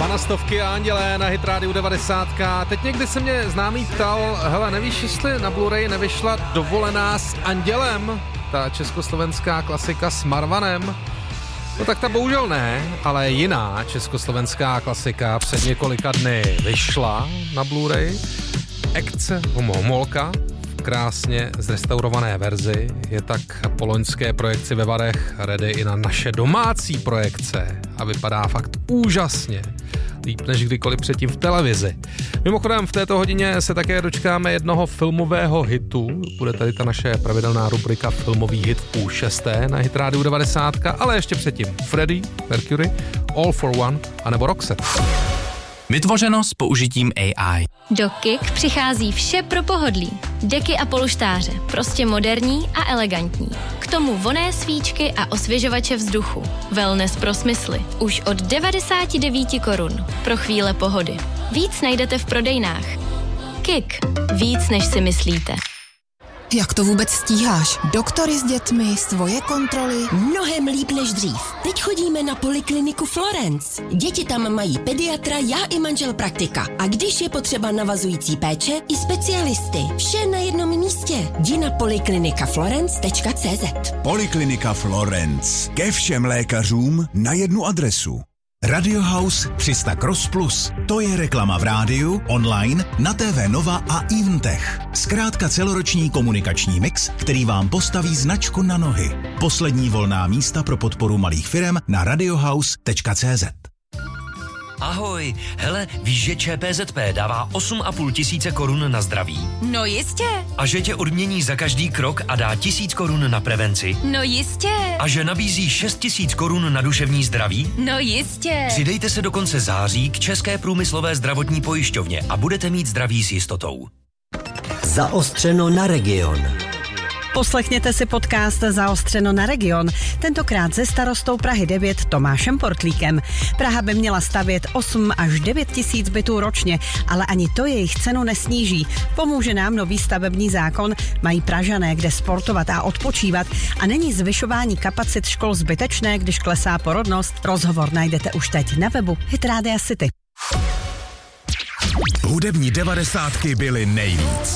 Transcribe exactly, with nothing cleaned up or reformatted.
Hana Stovky a Andělé na Hit Radio devadesát. Teď někdy se mě známý ptal, hele, nevíš, jestli na Blu-ray nevyšla Dovolená s Andělem, ta československá klasika s Marvanem? No tak ta bohužel ne, ale jiná československá klasika před několika dny vyšla na Blu-ray. Ekce Homolka v krásně zrestaurované verzi, je tak po loňské projekci ve Varech ready i na naše domácí projekce a vypadá fakt úžasně. Líp než kdykoliv předtím v televizi. Mimochodem v této hodině se také dočkáme jednoho filmového hitu. Bude tady ta naše pravidelná rubrika Filmový hit v půl šesté na Hit Radio devadesát, ale ještě předtím Freddie Mercury, All for One anebo Roxette. Vytvořeno s použitím A I. Do Kik přichází vše pro pohodlí. Deky a polštáře, prostě moderní a elegantní. K tomu vonné svíčky a osvěžovače vzduchu. Wellness pro smysly. Už od devadesát devět korun. Pro chvíle pohody. Víc najdete v prodejnách. Kik. Víc, než si myslíte. Jak to vůbec stíháš? Doktory s dětmi, svoje kontroly? Mnohem líp než dřív. Teď chodíme na polikliniku Florence. Děti tam mají pediatra, já i manžel praktika. A když je potřeba navazující péče, i specialisty. Vše na jednom místě. Jdi na poliklinika florence tečka cé zet. Poliklinika Florence. Ke všem lékařům na jednu adresu. Radio House tři sta Cross Plus. To je reklama v rádiu, online, na T V Nova a Eventech. Zkrátka celoroční komunikační mix, který vám postaví značku na nohy. Poslední volná místa pro podporu malých firem na radiohouse tečka cé zet. Ahoj, hele, víš, že ČPZP dává osm a půl tisíce korun na zdraví? No jistě. A že tě odmění za každý krok a dá tisíc korun na prevenci? No jistě. A že nabízí šest tisíc korun na duševní zdraví? No jistě. Přidejte se do konce září k České průmyslové zdravotní pojišťovně a budete mít zdraví s jistotou. Zaostřeno na region. Poslechněte si podcast Zaostřeno na region, tentokrát se starostou Prahy devět Tomášem Portlíkem. Praha by měla stavět osm až devět tisíc bytů ročně, ale ani to jejich cenu nesníží. Pomůže nám nový stavební zákon, mají Pražané kde sportovat a odpočívat a není zvyšování kapacit škol zbytečné, když klesá porodnost. Rozhovor najdete už teď na webu Hit Radio City. Hudební devadesátky byly nejvíc.